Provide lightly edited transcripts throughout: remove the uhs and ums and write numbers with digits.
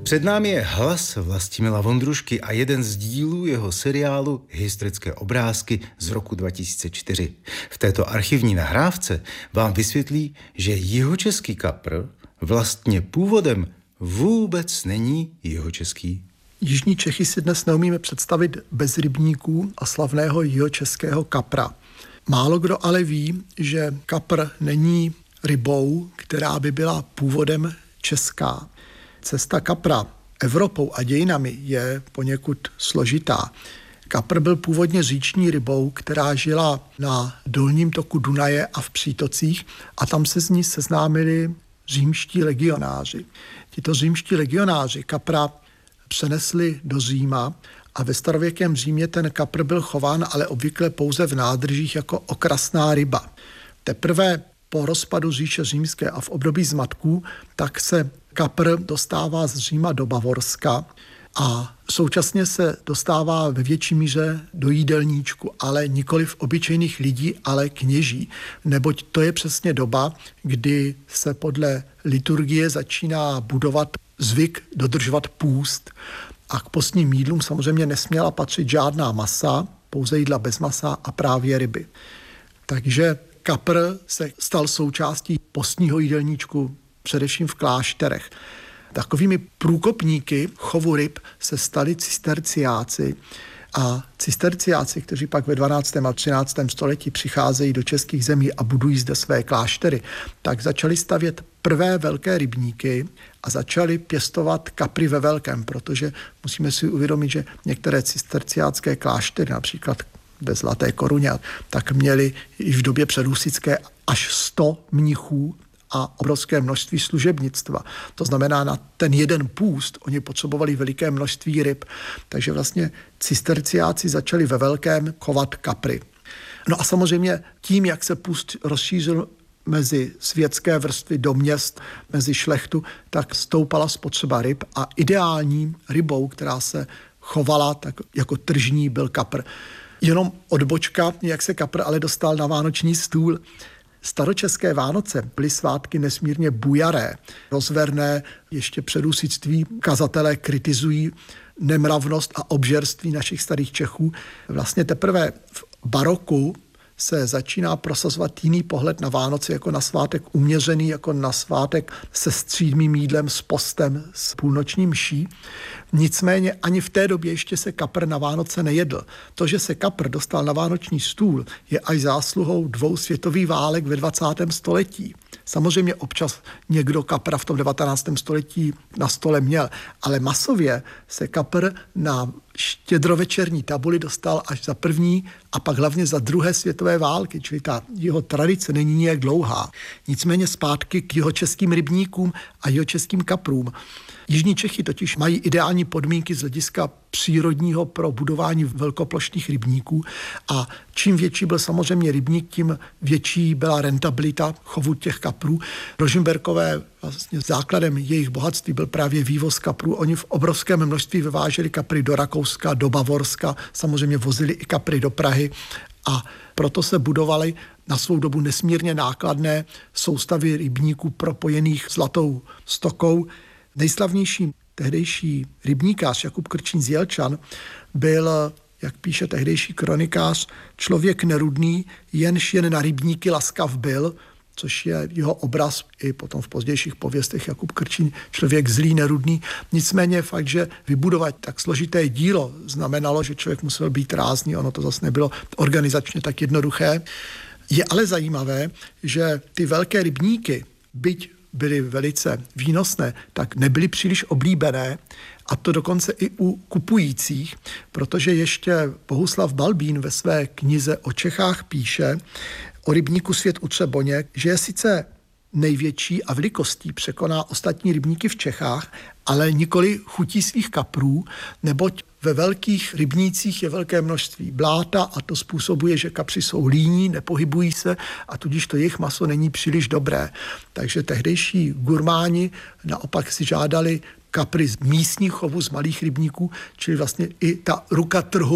Před námi je hlas Vlastimila Vondrušky a jeden z dílů jeho seriálu Historické obrázky z roku 2004. V této archivní nahrávce vám vysvětlí, že jihočeský kapr vlastně původem vůbec není jihočeský. Jižní Čechy si dnes neumíme představit bez rybníků a slavného jihočeského kapra. Málo kdo ale ví, že kapr není rybou, která by byla původem česká. Cesta kapra Evropou a dějinami je poněkud složitá. Kapr byl původně říční rybou, která žila na dolním toku Dunaje a v přítocích a tam se z ní seznámili římští legionáři. Tito římští legionáři kapra přenesli do Říma a ve starověkém Římě ten kapr byl chován, ale obvykle pouze v nádržích jako okrasná ryba. Teprve po rozpadu říše římské a v období zmatků, tak se kapr dostává z Říma do Bavorska a současně se dostává ve větší míře do jídelníčku, ale nikoliv obyčejných lidí, ale kněží. Neboť to je přesně doba, kdy se podle liturgie začíná budovat zvyk dodržovat půst a k postním jídlům samozřejmě nesměla patřit žádná masa, pouze jídla bez masa a právě ryby. Takže kapr se stal součástí postního jídelníčku především v klášterech. Takovými průkopníky chovu ryb se stali cisterciáci a cisterciáci, kteří pak ve 12. a 13. století přicházejí do českých zemí a budují zde své kláštery, tak začali stavět prvé velké rybníky a začali pěstovat kapry ve velkém, protože musíme si uvědomit, že některé cisterciácké kláštery, například ve Zlaté Koruně, tak měli i v době předhusitské až 100 mnichů a obrovské množství služebnictva. To znamená, na ten jeden půst oni potřebovali veliké množství ryb. Takže vlastně cisterciáci začali ve velkém chovat kapry. No a samozřejmě tím, jak se půst rozšířil mezi světské vrstvy do měst, mezi šlechtu, tak stoupala spotřeba ryb a ideální rybou, která se chovala tak jako tržní, byl kapr. Jenom odbočka, jak se kapr ale dostal na vánoční stůl. Staročeské Vánoce byly svátky nesmírně bujaré, rozverné, ještě před husitství kazatelé kritizují nemravnost a obžerství našich starých Čechů. Vlastně teprve v baroku se začíná prosazovat jiný pohled na Vánoce jako na svátek uměřený, jako na svátek se střídmým jídlem, s postem, s půlnoční mší. Nicméně ani v té době ještě se kapr na Vánoce nejedl. To, že se kapr dostal na vánoční stůl, je až zásluhou 2 světových válek ve 20. století. Samozřejmě občas někdo kapra v tom 19. století na stole měl, ale masově se kapr na štědrovečerní tabuli dostal až za první a pak hlavně za 2. světové války, čili ta jeho tradice není nijak dlouhá. Nicméně zpátky k jihočeským rybníkům a jihočeským kaprům. Jižní Čechy totiž mají ideální podmínky z hlediska přírodního pro budování velkoplošných rybníků a čím větší byl samozřejmě rybník, tím větší byla rentabilita chovu těch kaprů. Rožmberkové vlastně základem jejich bohatství byl právě vývoz kaprů. Oni v obrovském množství vyváželi kapry do Rakouska, do Bavorska, samozřejmě vozili i kapry do Prahy a proto se budovaly na svou dobu nesmírně nákladné soustavy rybníků propojených zlatou stokou. Nejslavnější tehdejší rybníkář Jakub Krčín z Jelčan byl, jak píše tehdejší kronikář, člověk nerudný, jenž jen na rybníky laskav byl, což je jeho obraz i potom v pozdějších pověstech Jakub Krčín, člověk zlý, nerudný. Nicméně fakt, že vybudovat tak složité dílo znamenalo, že člověk musel být rázný, ono to zase nebylo organizačně tak jednoduché. Je ale zajímavé, že ty velké rybníky, byť byly velice výnosné, tak nebyly příliš oblíbené, a to dokonce i u kupujících, protože ještě Bohuslav Balbín ve své knize o Čechách píše o rybníku Svět u Třeboně, že je sice největší a velikostí překoná ostatní rybníky v Čechách, ale nikoli chutí svých kaprů, neboť ve velkých rybnících je velké množství bláta a to způsobuje, že kapři jsou líní, nepohybují se a tudíž to jejich maso není příliš dobré. Takže tehdejší gurmáni naopak si žádali kapry z místních chovů, z malých rybníků, čili vlastně i ta ruka trhu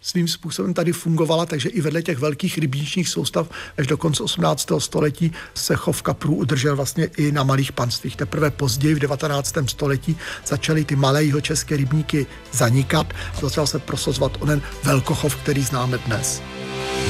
svým způsobem tady fungovala, takže i vedle těch velkých rybničních soustav až do konce 18. století se chov kaprů udržel vlastně i na malých panstvích. Teprve později v 19. století začaly ty malé jihočeské rybníky zanikat a začal se prosazovat onen velkochov, který známe dnes.